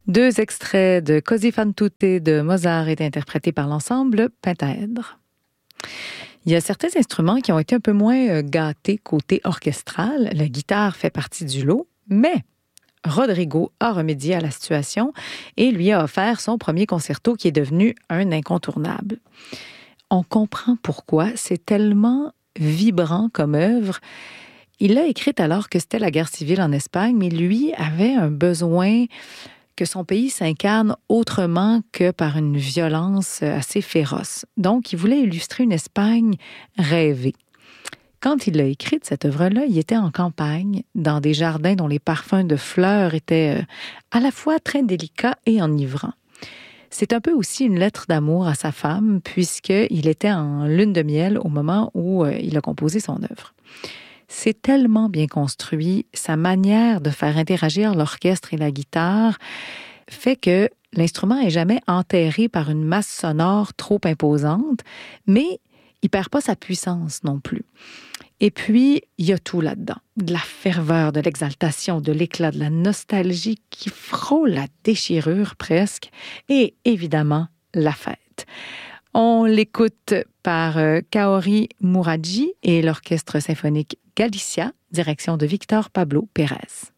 Deux extraits de Così fan tutte de Mozart étaient interprétés par l'ensemble Pentaèdre. Il y a certains instruments qui ont été un peu moins gâtés côté orchestral. La guitare fait partie du lot, mais Rodrigo a remédié à la situation et lui a offert son premier concerto qui est devenu un incontournable. On comprend pourquoi, c'est tellement vibrant comme œuvre. Il l'a écrite alors que c'était la guerre civile en Espagne, mais lui avait un besoin que son pays s'incarne autrement que par une violence assez féroce. Donc, il voulait illustrer une Espagne rêvée. Quand il l'a écrite, cette œuvre-là, il était en campagne, dans des jardins dont les parfums de fleurs étaient à la fois très délicats et enivrants. C'est un peu aussi une lettre d'amour à sa femme, puisqu'il était en lune de miel au moment où il a composé son œuvre. C'est tellement bien construit, sa manière de faire interagir l'orchestre et la guitare fait que l'instrument n'est jamais enterré par une masse sonore trop imposante, mais il perd pas sa puissance non plus. Et puis, il y a tout là-dedans. De la ferveur, de l'exaltation, de l'éclat, de la nostalgie qui frôle la déchirure presque, et évidemment, la fête. On l'écoute par Kaori Muraji et l'Orchestre symphonique Galicia, direction de Victor Pablo Pérez.